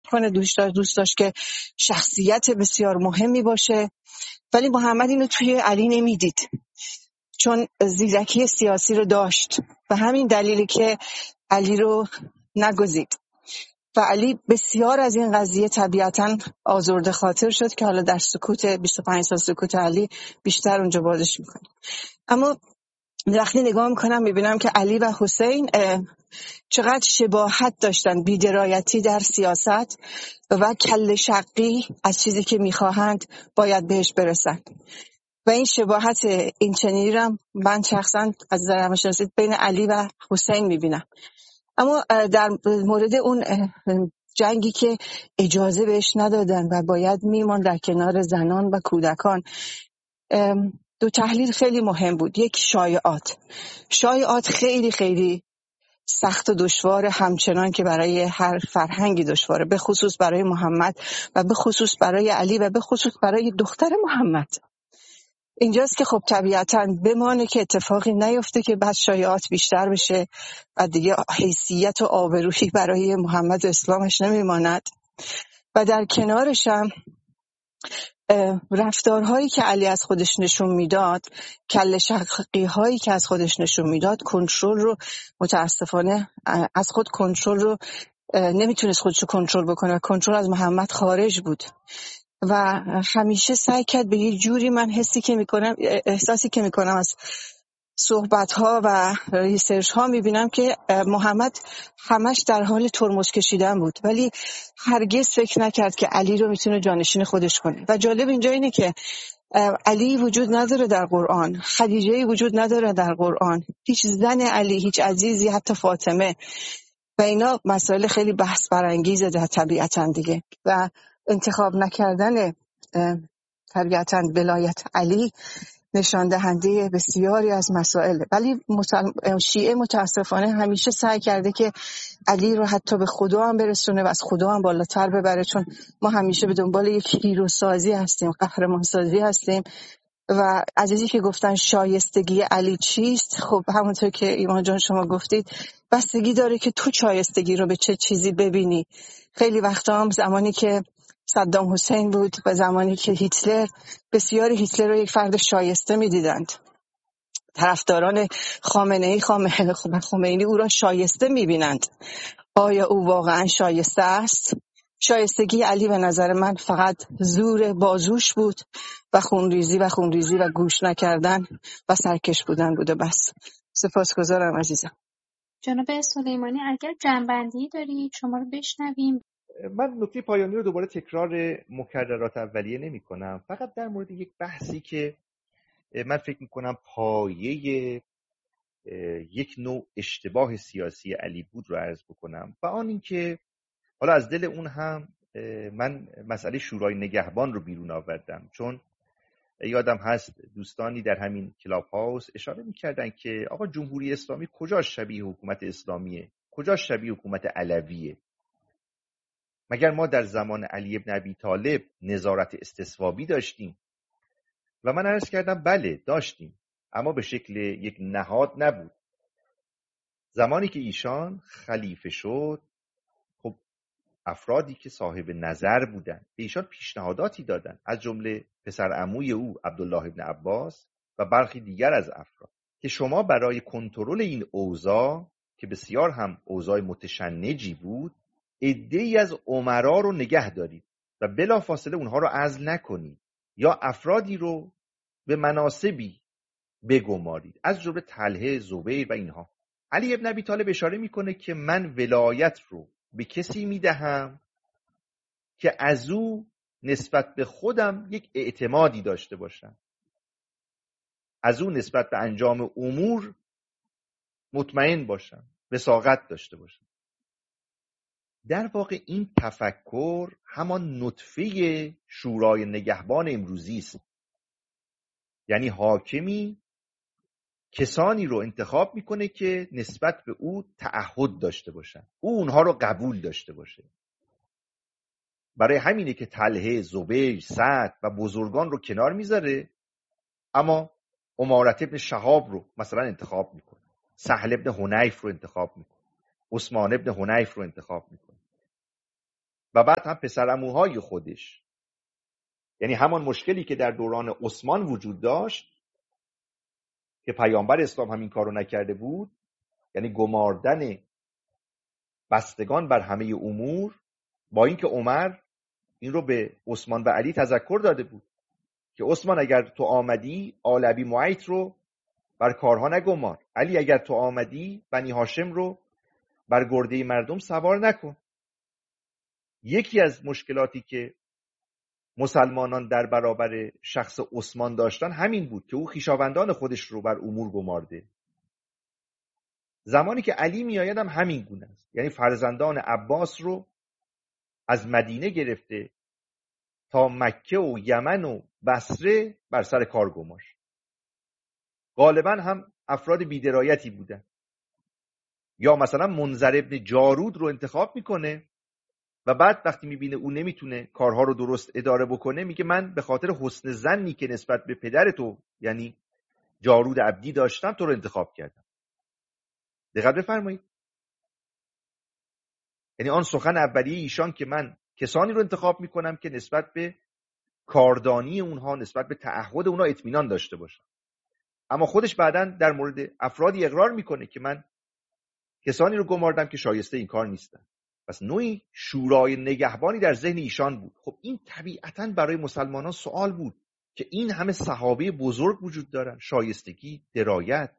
کنه، دوست داشت که شخصیت بسیار مهمی باشه، ولی محمد اینو توی علی نمیدید، چون زیرکی سیاسی رو داشت و همین دلیلی که علی رو نگزید و علی بسیار از این قضیه طبیعتاً آزرده خاطر شد که حالا در سکوت 25 سال سکوت علی بیشتر اونجا بازش میکنه. اما وقتی نگاه میکنم میبینم که علی و حسین چقدر شباهت داشتن، بی‌درایتی در سیاست و کله شقی از چیزی که میخواهند باید بهش برسن و این شباهت این چنینی رو من شخصا از نظر روانشناسی بین علی و حسین میبینم. اما در مورد اون جنگی که اجازه بهش ندادن و باید میمان در کنار زنان و کودکان، دو تحلیل خیلی مهم بود. یک، شایعات خیلی خیلی سخت و دشوار، همچنان که برای هر فرهنگی دشواره، به خصوص برای محمد و به خصوص برای علی و به خصوص برای دختر محمد. اینجاست که خب طبیعتاً بمانه که اتفاقی نیفته که بعد شایعات بیشتر بشه و دیگه حیثیت و آبرویی برای محمد و اسلامش نمیماند. و در کنارش هم رفتارهایی که علی از خودش نشون میداد، کله شقی هایی که از خودش نشون میداد، کنترل رو متاسفانه از خود کنترل رو نمیتونست خودشو کنترل بکنه، کنترل از محمد خارج بود و همیشه سعی کرد به یه جوری، من احساسی که میکنم از صحبت ها و ریسرچ ها میبینم که محمد همش در حال ترمز کشیدن بود، ولی هرگز فکر نکرد که علی رو میتونه جانشین خودش کنه. و جالب اینجا اینه که علی وجود نداره در قرآن، خدیجه وجود نداره در قرآن، هیچ زن علی، هیچ عزیزی، حتی فاطمه، و اینا مسائل خیلی بحث برانگیزه در طبیعتاً دیگه. و انتخاب نکردن طبیعتاً ولایت علی نشان دهنده بسیاری از مسائل، ولی شیعه متاسفانه همیشه سعی کرده که علی رو حتی به خدا هم برسونه و از خدا هم بالاتر ببره، چون ما همیشه به دنبال یک هیروسازی هستیم، قهرمانسازی هستیم. و عزیزی که گفتن شایستگی علی چیست، خب همونطور که ایمان جان شما گفتید، بستگی داره که تو شایستگی رو به چه چیزی ببینی. خیلی وقتا هم زمانی که صدام حسین بود و زمانی که هیتلر، بسیاری هیتلر رو یک فرد شایسته می‌دیدند. طرفداران خمینی او را شایسته می‌بینند. آیا او واقعا شایسته است؟ شایستگی علی به نظر من فقط زور بازوش بود و خونریزی و گوش نکردن و سرکش بوده. بس. سپاسگزارم عزیزم. جناب سلیمانی اگر جنبندی دارید شما رو بشنویم. من نکته پایانی رو دوباره تکرار مکررات اولیه نمی کنم، فقط در مورد یک بحثی که من فکر می کنم پایه یک نوع اشتباه سیاسی علی بود رو عرض بکنم، و آن این که حالا از دل اون هم من مسئله شورای نگهبان رو بیرون آوردم، چون یادم هست دوستانی در همین کلاب هاوس اشاره می‌کردن که آقا جمهوری اسلامی کجا شبیه حکومت اسلامیه، کجا شبیه حکومت علویه؟ مگر ما در زمان علی بن ابی طالب نظارت استصوابی داشتیم؟ و من عرض کردم بله داشتیم، اما به شکل یک نهاد نبود. زمانی که ایشان خلیفه شد، خب افرادی که صاحب نظر بودند به ایشان پیشنهاداتی دادند، از جمله پسر عموی او عبدالله ابن عباس و برخی دیگر از افراد، که شما برای کنترل این اوضاع که بسیار هم اوضاع متشنجی بود، عده‌ای از امرا رو نگه دارید و بلافاصله اونها رو عزل نکنید یا افرادی رو به مناصبی بگمارید، از جمله طلحه، زبیر و اینها. علی ابن ابی طالب اشاره میکنه که من ولایت رو به کسی میدهم که از او نسبت به خودم یک اعتمادی داشته باشم، از او نسبت به انجام امور مطمئن باشم، وثاقت داشته باشم. در واقع این تفکر همان نطفه شورای نگهبان امروزی است. یعنی حاکمی کسانی رو انتخاب میکنه که نسبت به او تعهد داشته باشن، او اونها رو قبول داشته باشه. برای همینه که طلحه، زبیر، سعد و بزرگان رو کنار میذاره، اما امارت ابن شهاب رو مثلا انتخاب میکنه، سهل ابن حنیف رو انتخاب میکنه، عثمان ابن حنیف رو انتخاب میکنه. و بعد هم پسرعموهای خودش. یعنی همان مشکلی که در دوران عثمان وجود داشت که پیامبر اسلام همین کارو نکرده بود، یعنی گماردن بستگان بر همه امور، با اینکه عمر این رو به عثمان و علی تذکر داده بود که عثمان اگر تو آمدی آل ابی معیط رو بر کارها نگمار، علی اگر تو آمدی بنی هاشم رو بر گرده مردم سوار نکن. یکی از مشکلاتی که مسلمانان در برابر شخص عثمان داشتن همین بود که او خویشاوندان خودش رو بر امور گمارده. زمانی که علی میآید هم همین گونه است، یعنی فرزندان عباس رو از مدینه گرفته تا مکه و یمن و بصره بر سر کار گمار. غالبا هم افراد بی‌درایتی بودن. یا مثلا منذر ابن جارود رو انتخاب میکنه و بعد وقتی میبینه او نمیتونه کارها رو درست اداره بکنه میگه من به خاطر حسن ظنی که نسبت به پدر تو یعنی جارود عبدی داشتم تو رو انتخاب کردم. دقت بفرمایید. یعنی آن سخن اولیه ایشان که من کسانی رو انتخاب میکنم که نسبت به کاردانی اونها، نسبت به تعهد اونها اطمینان داشته باشم. اما خودش بعداً در مورد افرادی اقرار میکنه که من کسانی رو گماردم که شایسته این کار نیستن. پس نوعی شورای نگهبانی در ذهن ایشان بود. خب این طبیعتاً برای مسلمانان سوال بود که این همه صحابه بزرگ وجود دارن، شایستگی، درایت،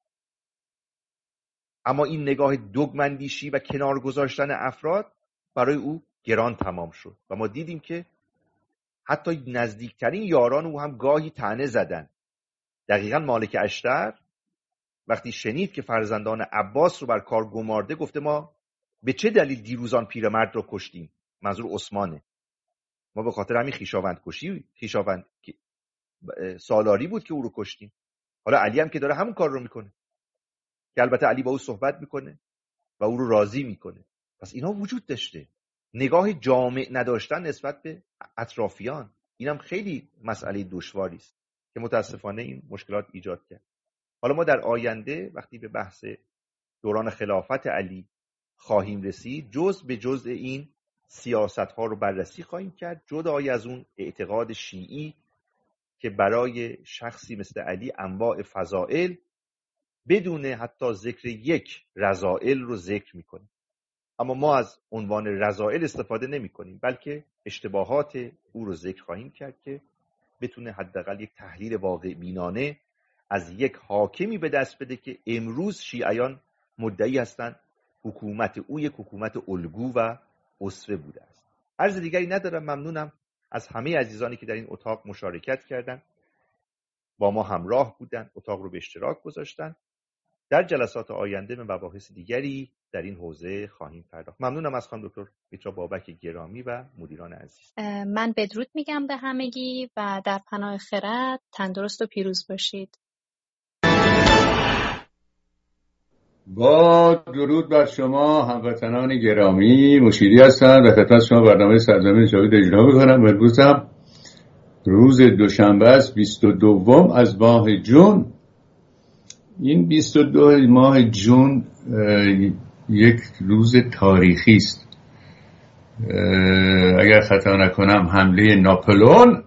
اما این نگاه دوگمندیشی و کنار گذاشتن افراد برای او گران تمام شد و ما دیدیم که حتی نزدیکترین یاران او هم گاهی طعنه زدن. دقیقاً مالک اشتر وقتی شنید که فرزندان عباس رو بر کار گمارده گفته ما به چه دلیل دیروزان پیرمرد رو کشتیم؟ منظور عثمانه. ما به خاطر همین خویشاوند سالاری بود که او رو کشتیم. حالا علی هم که داره همون کار رو میکنه که البته علی با او صحبت میکنه و او رو راضی میکنه. پس اینا وجود داشته. نگاه جامع نداشتن نسبت به اطرافیان اینم خیلی مسئله دشواری است که متاسفانه این مشکلات ایجاد کرد. حالا ما در آینده وقتی به بحث دوران خلافت علی خواهیم رسید جزء به جزء این سیاست‌ها رو بررسی خواهیم کرد، جدای از اون اعتقاد شیعی که برای شخصی مثل علی انواع فضائل بدون حتی ذکر یک رذائل رو ذکر میکنه. اما ما از عنوان رذائل استفاده نمی کنیم بلکه اشتباهات او رو ذکر خواهیم کرد که بتونه حداقل یک تحلیل واقع بینانه از یک حاکمی به دست بده که امروز شیعیان مدعی هستند حکومت او یک حکومت الگو و اسوه بوده است. عرض دیگری ندارم. ممنونم از همه عزیزانی که در این اتاق مشارکت کردند، با ما همراه بودند، اتاق رو به اشتراک گذاشتند. در جلسات آینده به مباحث دیگری در این حوزه خواهیم پرداخت. ممنونم از خانم دکتر میترا بابک گرامی و مدیران عزیز. من بدرود میگم به همگی و در پناه خرد تندرست و پیروز باشید. با درود بر شما هموطنان گرامی، مشیری هستم و خدمت شما برنامه سرزمین جاوید اجرا میکنم. امروز هم روز دوشنبه است 22 از ماه جون. این 22 ماه جون یک روز تاریخی است. اگر خطا نکنم حمله ناپلئون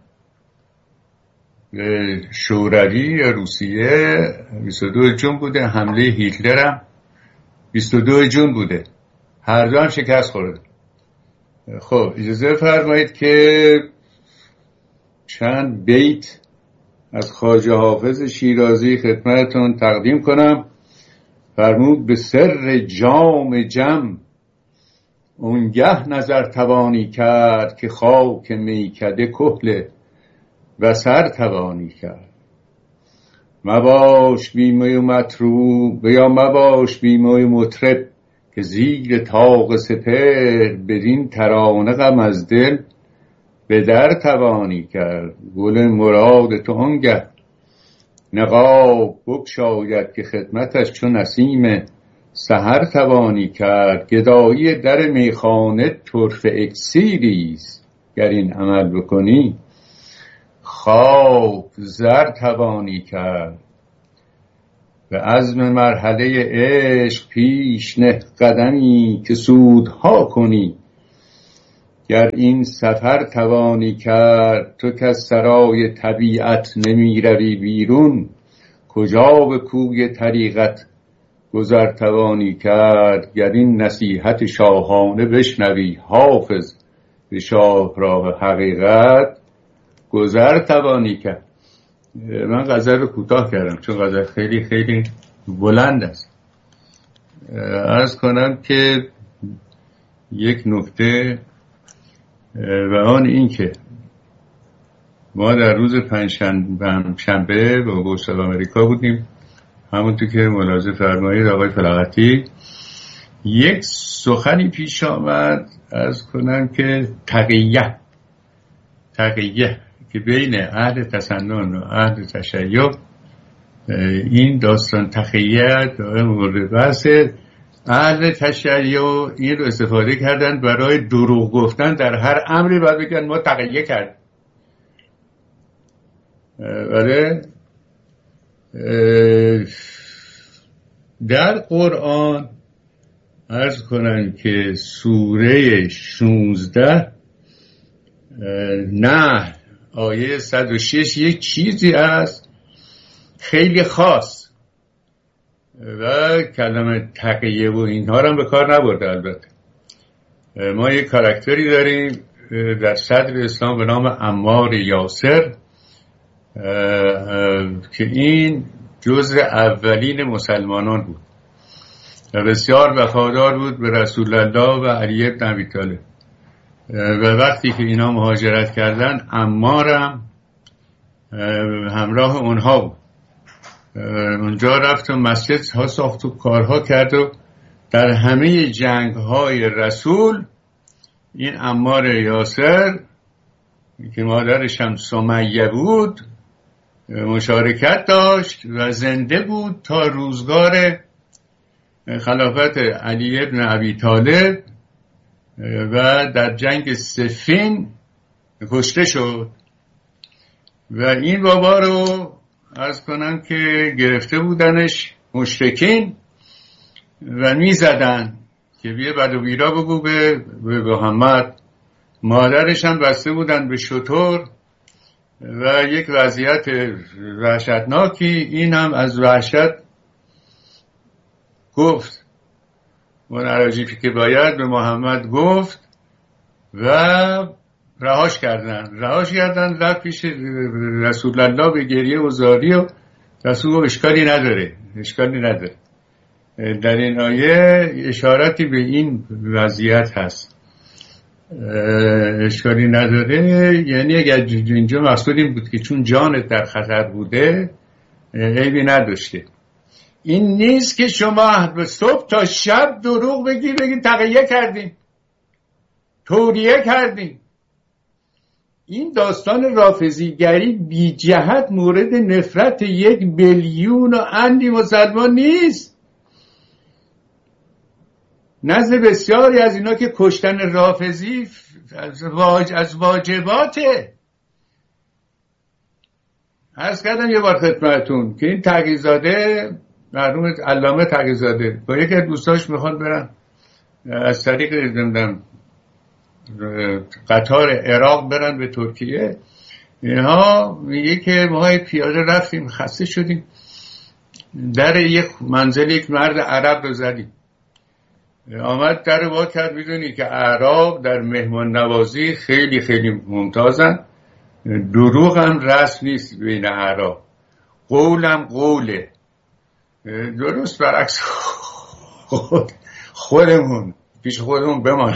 به شوروی روسیه 22 جون بوده، حمله هیتلر هم 22 جون بوده. هر دو هم شکست خورده. خب اجازه فرمایید که چند بیت از خواجه حافظ شیرازی خدمتتون تقدیم کنم. فرمود به سر جام جم اونگه نظر توانی کرد که خاک میکده کحل و سر توانی کرد. مباش بیمه و مطروب یا مباش بیمه و مطرب که زیر طاق سپر بدین ترانه غم از دل به در توانی کرد. گل مراد تو آنگه نقاب بگشاید که خدمتش چون نسیم سحر توانی کرد. گدایی در میخانه طرف اکسیریست گر این عمل بکنی خواب زر توانی کرد. به عزم مرحله عشق پیش نه قدمی که سودها کنی گر این سفر توانی کرد، تو که از سرای طبیعت نمی روی بیرون، کجا به کوی طریقت گذر توانی کرد. گر این نصیحت شاهانه بشنوی، حافظ به شاهراه حقیقت گذر توانی کرد. من غزل رو کوتاه کردم چون غزل خیلی خیلی بلند است. عرض کنم که یک نکته و آن این که ما در روز پنجشنبه با بورسال آمریکا بودیم، همونطور که ملاحظه فرمایید آقای فلقتی، یک سخنی پیش آمد عرض کنم که تقیه که بین اهل تسنن و اهل تشیع این داستان تقیه داره مورد بحث. اهل تشیع این رو استفاده کردن برای دروغ گفتن در هر امری، باید بگن ما تقیه کردیم. ولی در قرآن عرض کنن که سوره 16 نه آیه 106 یک چیزی هست خیلی خاص و کلمه تقیه و اینها رو هم به کار نبرده. البته ما یک کاراکتری داریم در صدر اسلام به نام عمار یاسر که این جزء اولین مسلمانان بود و بسیار وفادار بود به رسول الله و علی بن ابی طالب و وقتی که اینا مهاجرت کردن عمارم همراه اونها بود. اونجا رفت و مسجد ها ساخت و کارها کرد و در همه جنگ های رسول این عمار یاسر که مادرش هم سمیه بود مشارکت داشت و زنده بود تا روزگار خلافت علی بن ابی طالب و در جنگ صفین کشته شد و این بابا رو عرض کنم که گرفته بودنش مشرکین و می زدن که بیه بد و بیرا بگو به محمد. مادرش هم بسته بودن به شتر و یک وضعیت وحشتناکی. این هم از وحشت گفت اون عراجیفی که باید به محمد گفت و رهاش کردن رفت پیش رسول الله به گریه و زاری و رسول اشکالی نداره. در این آیه اشارتی به این وضعیت هست، اشکالی نداره، یعنی اگر اینجا مقصود این بود که چون جانت در خطر بوده عیبی نداشته. این نیست که شما به صبح تا شب دروغ بگی تقیه کردیم، توریه کردیم. این داستان رافضیگری بی جهت مورد نفرت 1 بیلیون و اندی مسلمان نیست. نزد بسیاری از اینا که کشتن رافضی از واجباته. عرض کردم یه بار خدمتون که این تقی‌زاده مرحوم علامه تقی‌زاده با یکی از دوستاش میخوان برن از طریق نمیدونم قطار عراق برن به ترکیه. اینها میگه که ما پیاده رفتیم خسته شدیم، در یک منزل یک مرد عرب رو زدیم، آمد در وا کرد. میدونی که اعراب در مهمان نوازی خیلی خیلی ممتازن، دروغ هم رسم نیست بین اعراب، قولم قوله، درست برعکس خودمون پیش خودمون بمان.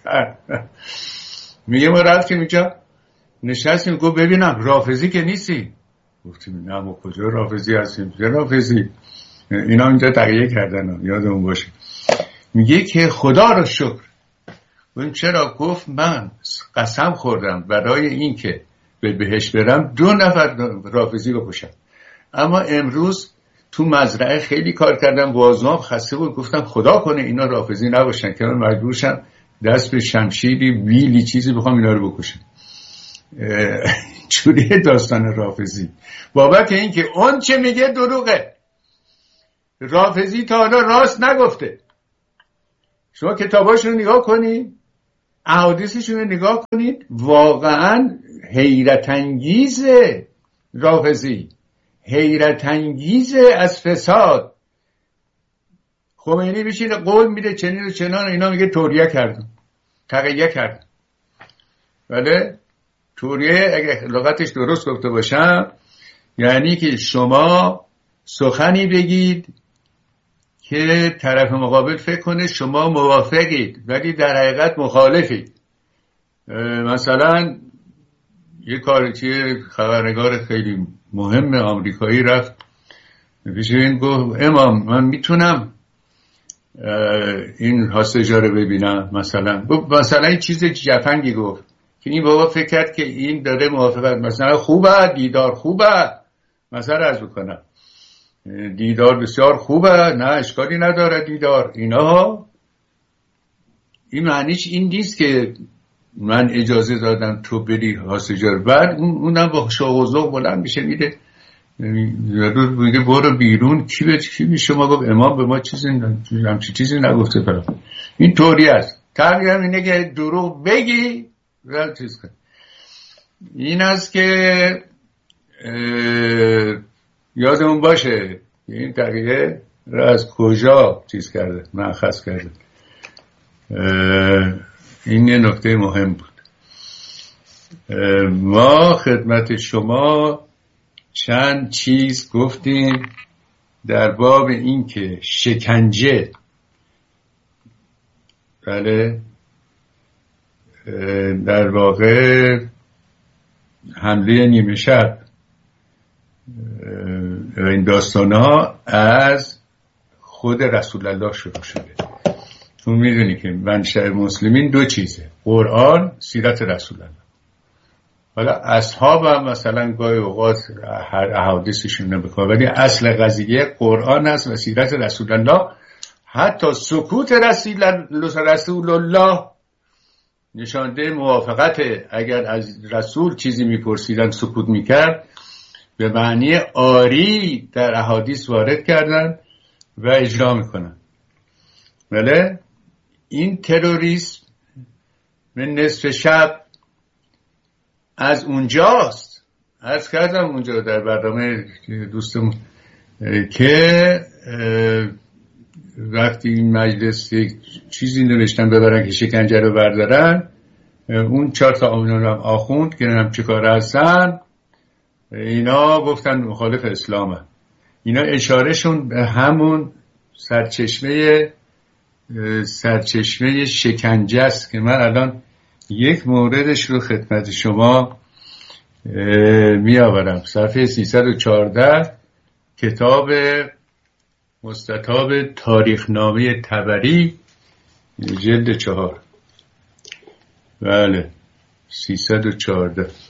میگه ما رفتیم اینجا نشستیم، گفت ببینم رافضی که نیستی؟ گفتیم نه ما کجا رافضی هستیم، رافضی اینا اینجا تقیه کردن یادمون باشه. میگه که خدا رو شکر. گفتیم چرا؟ گفت من قسم خوردم برای این که به بهشت برم 2 نفر رافضی بکشم، اما امروز تو مزرعه خیلی کار کردم، بازنام خسته بود، گفتم خدا کنه اینا رافضی نباشن که من مجبور شم دست به شمشیری بیلی چیزی بخوام اینا رو بکشم. چوریه داستان رافضی بابت این که اون چه میگه دروغه. رافضی تا حالا راست نگفته. شما کتاباشون رو نگاه کنی، احادیثشون رو نگاه کنید، واقعا حیرت انگیز رافضی، حیرت انگیز از فساد. خمینی بشینه قول میده چنین و چنان، اینا میگه توریه کردم، تقیه کردم. بله توریه اگه لغتش درست گفته باشم یعنی که شما سخنی بگید که طرف مقابل فکر کنه شما موافقید ولی در حقیقت مخالفید. مثلا یه کارچی خبرنگار خیلی مهم آمریکایی رفت پیش این گفت امام من میتونم این هاستجا رو ببینم؟ مثلا این چیز جفنگی گفت که این بابا فکر کرد که این داره موافقت، مثلا خوبه دیدار، خوبه مثلا عرض بکنم دیدار بسیار خوبه، نه اشکالی نداره دیدار، اینها این معنیش این نیست که من اجازه دادم تو بری هاستجا رو. بعد اونم با شوق و ذوق بلند میشه میره میگه برو بیرون، کی به شما گفت امام به ما چیزی نگفته فرا. این طوری است. تقریبا اینه که دروغ بگی و چیز کن. این است که یادمون باشه این تقریه را از کجا چیز کرده، مأخذ کرده. این یه نکته مهم بود. ما خدمت شما چند چیز گفتیم در باب این که شکنجه، بله در واقع حمله نیمه شب، این داستان ها از خود رسول الله شروع شده. تو میدونی که منشأ مسلمین دو چیزه، قرآن، سیرت رسول الله. حالا اصحاب هم مثلا گاهی اوقات احادیثشون نبکنه ولی اصل قضیه قرآن است و سیرت رسول الله. حتی سکوت رسول الله نشانده موافقته. اگر از رسول چیزی میپرسیدن سکوت میکرد به معنی آری در احادیث وارد کردن و اجرا میکنن. بله این تروریسم من نصف شب از اونجاست. عرض کردم اونجا در برنامه دوستمون که وقتی این مجلس چیزی نوشتن ببرن که شکنجه رو بردارن، اون 4 تا آخوند که نمیدونم چه کار هستن اینا گفتن مخالف اسلامه. اینا اشارهشون به همون سرچشمه شکنجه است که من الان یک موردش رو خدمت شما می آورم. صفحه 314 کتاب مستطاب تاریخنامه طبری جلد 4. بله 314